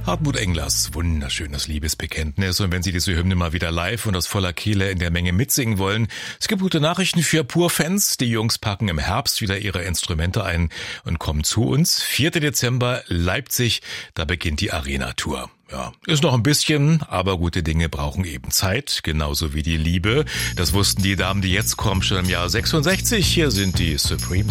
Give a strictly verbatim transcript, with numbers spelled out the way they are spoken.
Hartmut Englers wunderschönes Liebesbekenntnis. Und wenn Sie diese Hymne mal wieder live und aus voller Kehle in der Menge mitsingen wollen, es gibt gute Nachrichten für Pur-Fans. Die Jungs packen im Herbst wieder ihre Instrumente ein und kommen zu uns. vierter Dezember, Leipzig, da beginnt die Arena-Tour. Ja, ist noch ein bisschen, aber gute Dinge brauchen eben Zeit, genauso wie die Liebe. Das wussten die Damen, die jetzt kommen, schon im Jahr sechsundsechzig. Hier sind die Supremes.